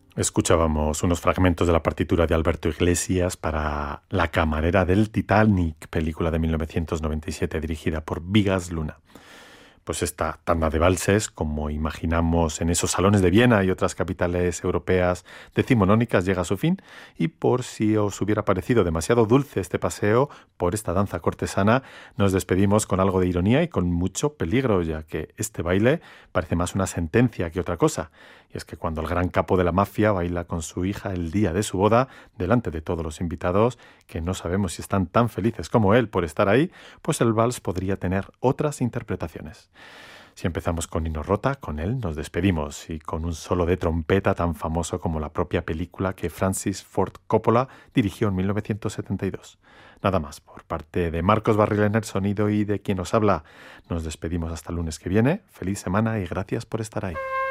Escuchábamos unos fragmentos de la partitura de Alberto Iglesias para La camarera del Titanic, película de 1997 dirigida por Bigas Luna. Pues esta tanda de valses, como imaginamos en esos salones de Viena y otras capitales europeas decimonónicas, llega a su fin, y por si os hubiera parecido demasiado dulce este paseo por esta danza cortesana, nos despedimos con algo de ironía y con mucho peligro, ya que este baile parece más una sentencia que otra cosa. Y es que cuando el gran capo de la mafia baila con su hija el día de su boda, delante de todos los invitados, que no sabemos si están tan felices como él por estar ahí, pues el vals podría tener otras interpretaciones. Si empezamos con Nino Rota, con él nos despedimos, y con un solo de trompeta tan famoso como la propia película que Francis Ford Coppola dirigió en 1972. Nada más, por parte de Marcos Barril en el sonido y de quien os habla, nos despedimos hasta el lunes que viene. Feliz semana y gracias por estar ahí.